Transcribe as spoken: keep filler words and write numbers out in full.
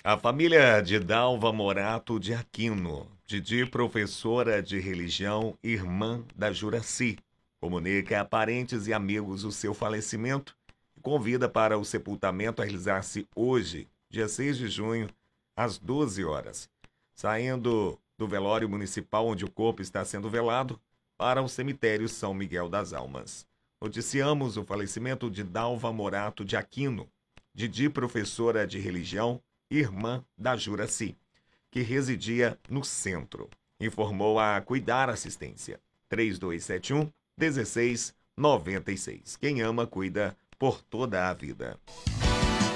A família de Dalva Morato de Aquino, Didi, professora de religião, irmã da Juraci, comunica a parentes e amigos o seu falecimento e convida para o sepultamento a realizar-se hoje, dia seis de junho, às doze horas, saindo do velório municipal onde o corpo está sendo velado para o cemitério São Miguel das Almas. Noticiamos o falecimento de Dalva Morato de Aquino, Didi, professora de religião, irmã da Juraci, que residia no centro. Informou a Cuidar Assistência. três dois sete um, um seis nove seis. Quem ama, cuida por toda a vida.